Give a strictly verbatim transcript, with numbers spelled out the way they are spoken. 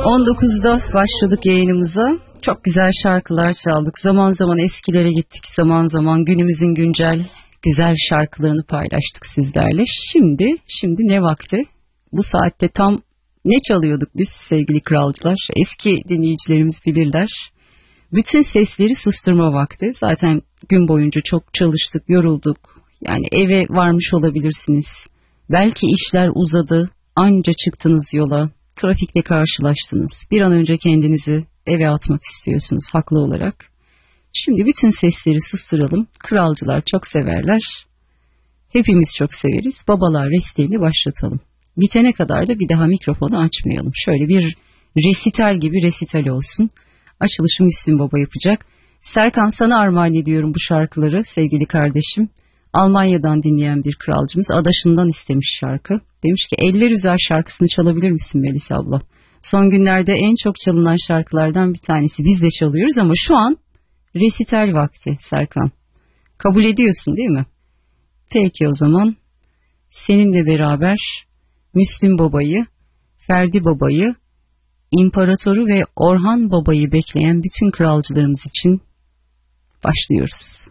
on dokuzda başladık yayınımıza. Çok güzel şarkılar çaldık. Zaman zaman eskilere gittik. Zaman zaman günümüzün güncel güzel şarkılarını paylaştık sizlerle. Şimdi, şimdi ne vakti? Bu saatte tam ne çalıyorduk biz sevgili kralcılar? Eski dinleyicilerimiz bilirler. Bütün sesleri susturma vakti. Zaten gün boyunca çok çalıştık, yorulduk. Yani eve varmış olabilirsiniz. Belki işler uzadı, anca çıktınız yola. Trafikle karşılaştınız. Bir an önce kendinizi eve atmak istiyorsunuz haklı olarak. Şimdi bütün sesleri susturalım. Kralcılar çok severler. Hepimiz çok severiz. Babalar restlerini başlatalım. Bitene kadar da bir daha mikrofonu açmayalım. Şöyle bir resital gibi resital olsun. Açılışı Müslüm Baba yapacak. Serkan, sana armağan ediyorum bu şarkıları sevgili kardeşim. Almanya'dan dinleyen bir kralcımız adaşından istemiş şarkı. Demiş ki Eller Üzer şarkısını çalabilir misin Melis abla? Son günlerde en çok çalınan şarkılardan bir tanesi. Biz de çalıyoruz ama şu an resital vakti Serkan. Kabul ediyorsun değil mi? Peki o zaman seninle beraber Müslüm Baba'yı, Ferdi Baba'yı, İmparatoru ve Orhan Baba'yı bekleyen bütün kralcılarımız için başlıyoruz.